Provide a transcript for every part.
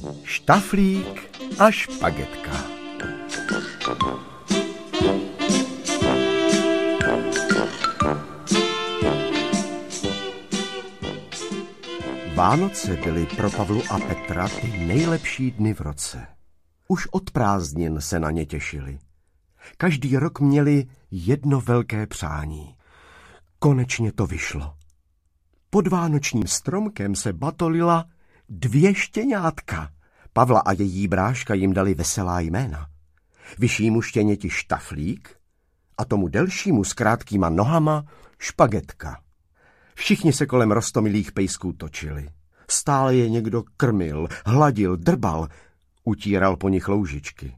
Štaflík a Špagetka. Vánoce byly pro Pavlu a Petra ty nejlepší dny v roce. Už od prázdnin se na ně těšili. Každý rok měli jedno velké přání. Konečně to vyšlo. Pod vánočním stromkem se batolila 2 štěňátka. Pavla a její bráška jim dali veselá jména. Vyššímu štěněti Štaflík a tomu delšímu s krátkýma nohama Špagetka. Všichni se kolem roztomilých pejsků točili. Stále je někdo krmil, hladil, drbal, utíral po nich loužičky.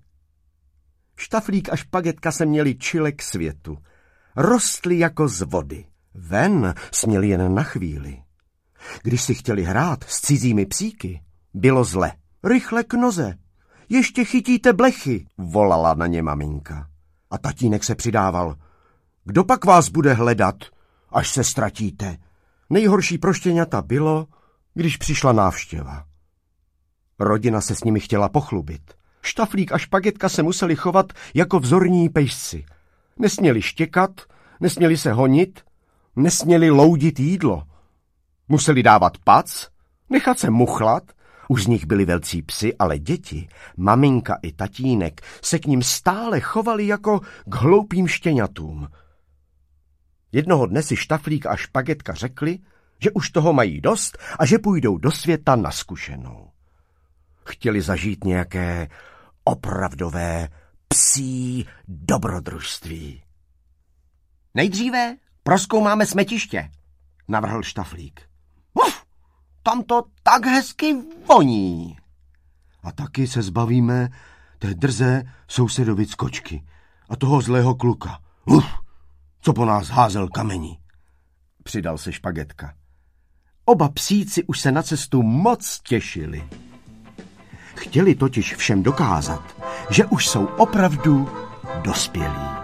Štaflík a Špagetka se měli čile k světu. Rostli jako z vody. Ven směli jen na chvíli. Když si chtěli hrát s cizími psíky, bylo zle. Rychle k noze. Ještě chytíte blechy, volala na ně maminka. A tatínek se přidával. Kdo pak vás bude hledat, až se ztratíte? Nejhorší pro štěňata bylo, když přišla návštěva. Rodina se s nimi chtěla pochlubit. Štaflík a Špagetka se museli chovat jako vzorní pejsci. Nesměli štěkat, nesměli se honit, nesměli loudit jídlo. Museli dávat pac, nechat se muchlat. Už z nich byli velcí psi, ale děti, maminka i tatínek se k ním stále chovali jako k hloupým štěňatům. Jednoho dne si Štaflík a Špagetka řekli, že už toho mají dost a že půjdou do světa na zkušenou. Chtěli zažít nějaké opravdové psí dobrodružství. Nejdříve prozkoumáme smetiště, navrhl Štaflík. Uf, tam to tak hezky voní. A taky se zbavíme té drzé sousedovic kočky a toho zlého kluka. Uf, co po nás házel kamení, přidal se Špagetka. Oba psíci už se na cestu moc těšili. Chtěli totiž všem dokázat, že už jsou opravdu dospělí.